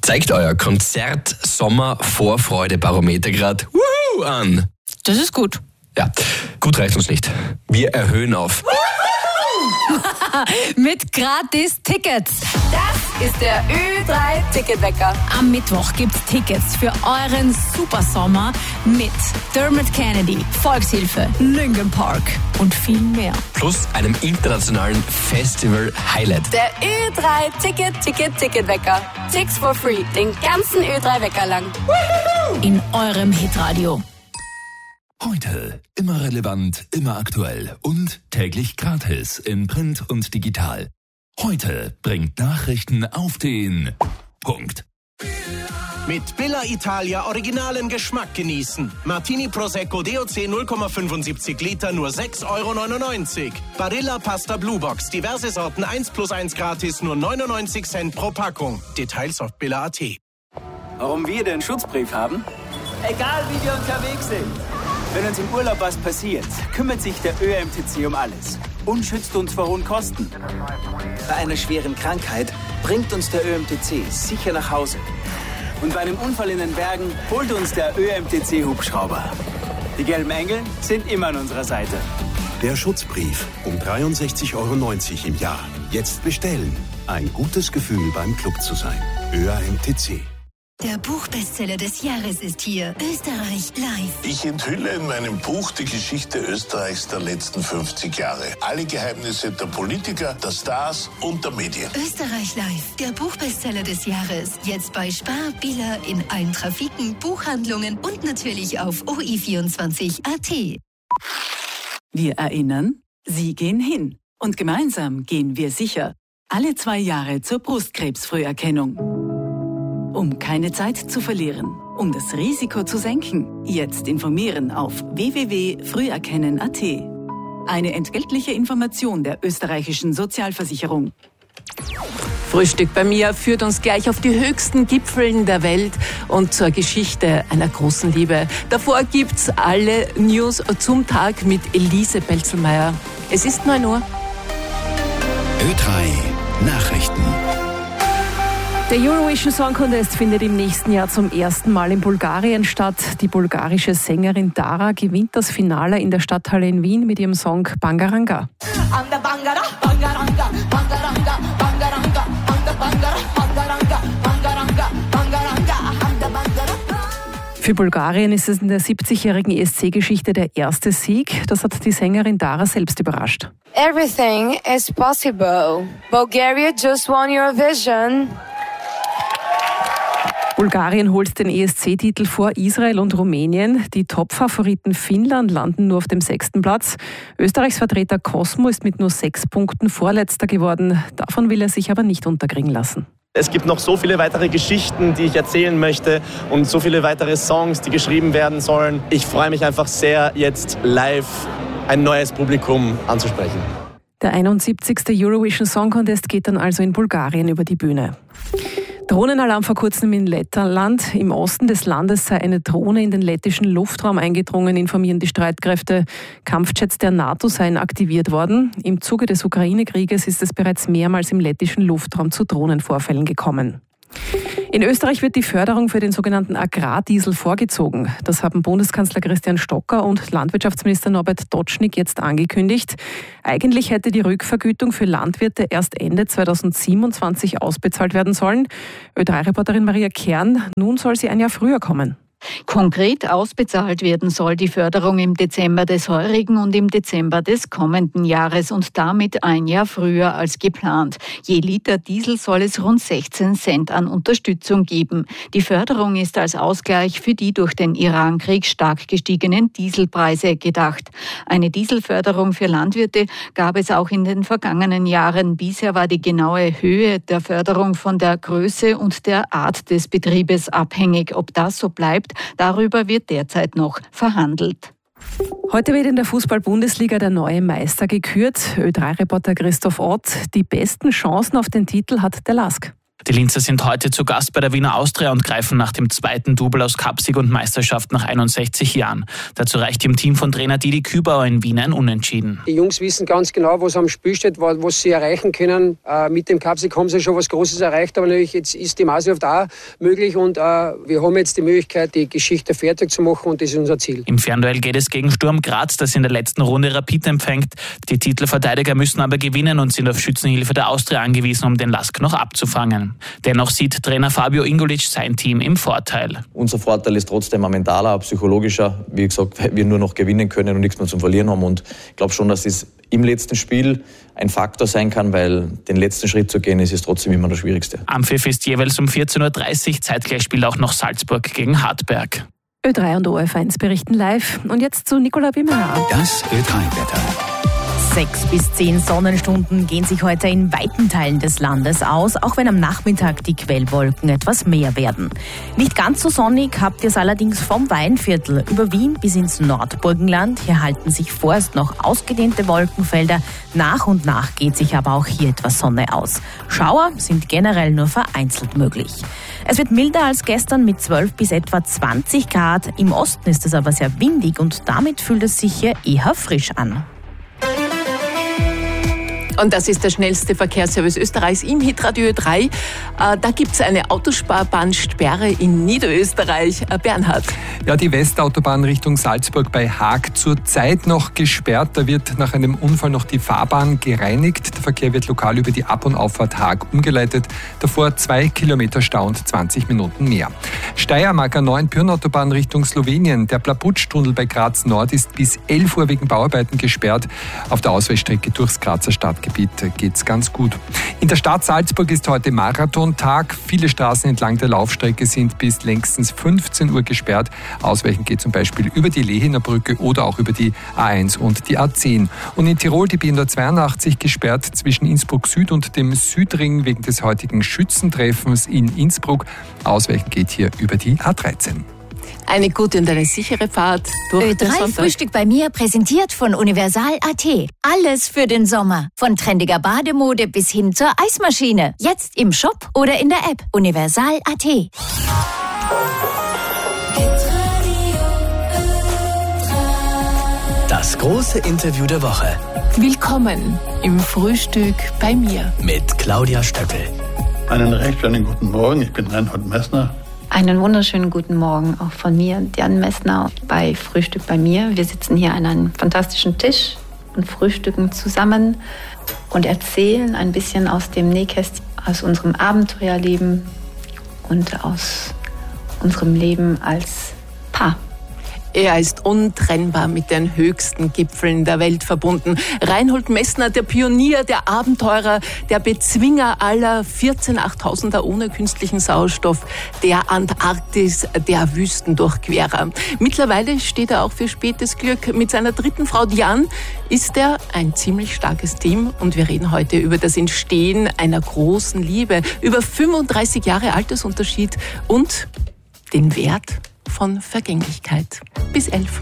Zeigt euer Konzert-Sommer-Vorfreude-Barometer gerade an. Das ist gut. Ja, gut reicht uns nicht. Wir erhöhen auf. Mit gratis Tickets. Das ist der Ö3-Ticketwecker. Am Mittwoch gibt's Tickets für euren Supersommer mit Dermot Kennedy, Volkshilfe, Linkin Park und viel mehr. Plus einem internationalen Festival-Highlight. Der Ö3-Ticketwecker. Tickets for free. Den ganzen Ö3-Wecker lang. In eurem Hitradio. Heute immer relevant, immer aktuell und täglich gratis in Print und digital. Heute bringt Nachrichten auf den Punkt. Mit Billa Italia originalen Geschmack genießen. Martini Prosecco DOC 0,75 Liter nur 6,99 €. Barilla Pasta Blue Box, diverse Sorten 1+1 gratis, nur 99 Cent pro Packung. Details auf billa.at. Warum wir den Schutzbrief haben? Egal wie wir unterwegs sind. Wenn uns im Urlaub was passiert, kümmert sich der ÖMTC um alles und schützt uns vor hohen Kosten. Bei einer schweren Krankheit bringt uns der ÖMTC sicher nach Hause. Und bei einem Unfall in den Bergen holt uns der ÖMTC-Hubschrauber. Die gelben Engel sind immer an unserer Seite. Der Schutzbrief um 63,90 € im Jahr. Jetzt bestellen. Ein gutes Gefühl beim Club zu sein. ÖMTC. Der Buchbestseller des Jahres ist hier. Österreich live. Ich enthülle in meinem Buch die Geschichte Österreichs der letzten 50 Jahre. Alle Geheimnisse der Politiker, der Stars und der Medien. Österreich live. Der Buchbestseller des Jahres. Jetzt bei Spar, Billa, in allen Trafiken, Buchhandlungen und natürlich auf OI24.at. Wir erinnern, Sie gehen hin. Und gemeinsam gehen wir sicher. Alle 2 Jahre zur Brustkrebsfrüherkennung. Um keine Zeit zu verlieren, um das Risiko zu senken, jetzt informieren auf www.früherkennen.at. Eine entgeltliche Information der österreichischen Sozialversicherung. Frühstück bei mir führt uns gleich auf die höchsten Gipfeln der Welt und zur Geschichte einer großen Liebe. Davor gibt's alle News zum Tag mit Elise Belzelmeier. Es ist 9 Uhr. Ö3 Nachrichten. Der Eurovision Song Contest findet im nächsten Jahr zum ersten Mal in Bulgarien statt. Die bulgarische Sängerin Dara gewinnt das Finale in der Stadthalle in Wien mit ihrem Song Bangaranga. Für Bulgarien ist es in der 70-jährigen ESC-Geschichte der erste Sieg. Das hat die Sängerin Dara selbst überrascht. Everything is possible. Bulgaria just won Eurovision. Bulgarien holt den ESC-Titel vor Israel und Rumänien. Die Top-Favoriten Finnland landen nur auf dem 6. Platz. Österreichs Vertreter Cosmo ist mit nur 6 Punkten Vorletzter geworden. Davon will er sich aber nicht unterkriegen lassen. Es gibt noch so viele weitere Geschichten, die ich erzählen möchte und so viele weitere Songs, die geschrieben werden sollen. Ich freue mich einfach sehr, jetzt live ein neues Publikum anzusprechen. Der 71. Eurovision Song Contest geht dann also in Bulgarien über die Bühne. Drohnenalarm vor kurzem in Lettland. Im Osten des Landes sei eine Drohne in den lettischen Luftraum eingedrungen, informieren die Streitkräfte. Kampfjets der NATO seien aktiviert worden. Im Zuge des Ukraine-Krieges ist es bereits mehrmals im lettischen Luftraum zu Drohnenvorfällen gekommen. In Österreich wird die Förderung für den sogenannten Agrardiesel vorgezogen. Das haben Bundeskanzler Christian Stocker und Landwirtschaftsminister Norbert Dotschnig jetzt angekündigt. Eigentlich hätte die Rückvergütung für Landwirte erst Ende 2027 ausbezahlt werden sollen. Ö3-Reporterin Maria Kern, nun soll sie ein Jahr früher kommen. Konkret ausbezahlt werden soll die Förderung im Dezember des heurigen und im Dezember des kommenden Jahres und damit ein Jahr früher als geplant. Je Liter Diesel soll es rund 16 Cent an Unterstützung geben. Die Förderung ist als Ausgleich für die durch den Irankrieg stark gestiegenen Dieselpreise gedacht. Eine Dieselförderung für Landwirte gab es auch in den vergangenen Jahren. Bisher war die genaue Höhe der Förderung von der Größe und der Art des Betriebes abhängig. Ob das so bleibt, darüber wird derzeit noch verhandelt. Heute wird in der Fußball-Bundesliga der neue Meister gekürt. Ö3-Reporter Christoph Ott. Die besten Chancen auf den Titel hat der LASK. Die Linzer sind heute zu Gast bei der Wiener Austria und greifen nach dem zweiten Double aus Cupsieg und Meisterschaft nach 61 Jahren. Dazu reicht im Team von Trainer Didi Kübauer in Wien ein Unentschieden. Die Jungs wissen ganz genau, was am Spiel steht, was sie erreichen können. Mit dem Cupsieg haben sie schon was Großes erreicht, aber natürlich jetzt ist die Meisterschaft auch möglich und wir haben jetzt die Möglichkeit, die Geschichte fertig zu machen und das ist unser Ziel. Im Fernduell geht es gegen Sturm Graz, das in der letzten Runde Rapid empfängt. Die Titelverteidiger müssen aber gewinnen und sind auf Schützenhilfe der Austria angewiesen, um den Lask noch abzufangen. Dennoch sieht Trainer Fabio Ingulic sein Team im Vorteil. Unser Vorteil ist trotzdem ein mentaler, ein psychologischer. Wie gesagt, weil wir nur noch gewinnen können und nichts mehr zum Verlieren haben. Und ich glaube schon, dass es im letzten Spiel ein Faktor sein kann, weil den letzten Schritt zu gehen ist trotzdem immer das Schwierigste. Anpfiff ist jeweils um 14.30 Uhr. Zeitgleich spielt auch noch Salzburg gegen Hartberg. Ö3 und ORF1 berichten live. Und jetzt zu Nicola Wimmer. Das Ö3-Wetter. 6 bis 10 Sonnenstunden gehen sich heute in weiten Teilen des Landes aus, auch wenn am Nachmittag die Quellwolken etwas mehr werden. Nicht ganz so sonnig habt ihr es allerdings vom Weinviertel über Wien bis ins Nordburgenland. Hier halten sich vorerst noch ausgedehnte Wolkenfelder. Nach und nach geht sich aber auch hier etwas Sonne aus. Schauer sind generell nur vereinzelt möglich. Es wird milder als gestern mit 12 bis etwa 20 Grad. Im Osten ist es aber sehr windig und damit fühlt es sich hier eher frisch an. Und das ist der schnellste Verkehrsservice Österreichs im Hitradio 3. Da gibt es eine Autosparbahnsperre in Niederösterreich. Bernhard. Ja, die Westautobahn Richtung Salzburg bei Haag zurzeit noch gesperrt. Da wird nach einem Unfall noch die Fahrbahn gereinigt. Der Verkehr wird lokal über die Ab- und Auffahrt Haag umgeleitet. Davor 2 Kilometer Stau und 20 Minuten mehr. Steiermarker A9-Pirn-Autobahn Richtung Slowenien. Der Plaputsch-Tunnel bei Graz Nord ist bis 11 Uhr wegen Bauarbeiten gesperrt. Auf der Ausweichstrecke durchs Grazer Stadtgebiet geht's ganz gut. In der Stadt Salzburg ist heute Marathontag. Viele Straßen entlang der Laufstrecke sind bis längstens 15 Uhr gesperrt. Ausweichen geht zum Beispiel über die Lehener Brücke oder auch über die A1 und die A10. Und in Tirol die B182 gesperrt zwischen Innsbruck Süd und dem Südring wegen des heutigen Schützentreffens in Innsbruck. Ausweichen geht hier über die A13. Eine gute und eine sichere Fahrt durch den Sonntag. Frühstück bei mir, präsentiert von Universal.at. Alles für den Sommer. Von trendiger Bademode bis hin zur Eismaschine. Jetzt im Shop oder in der App. Universal.at. Das große Interview der Woche. Willkommen im Frühstück bei mir. Mit Claudia Stöckel. Einen recht schönen guten Morgen, ich bin Reinhold Messner. Einen wunderschönen guten Morgen auch von mir, Diane Messner, bei Frühstück bei mir. Wir sitzen hier an einem fantastischen Tisch und frühstücken zusammen und erzählen ein bisschen aus dem Nähkästchen, aus unserem Abenteuerleben und aus unserem Leben als Paar. Er ist untrennbar mit den höchsten Gipfeln der Welt verbunden. Reinhold Messner, der Pionier, der Abenteurer, der Bezwinger aller 14 8000er ohne künstlichen Sauerstoff, der Antarktis, der Wüstendurchquerer. Mittlerweile steht er auch für spätes Glück. Mit seiner dritten Frau Diane ist er ein ziemlich starkes Team und wir reden heute über das Entstehen einer großen Liebe, über 35 Jahre Altersunterschied und den Wert von Vergänglichkeit. Bis 11.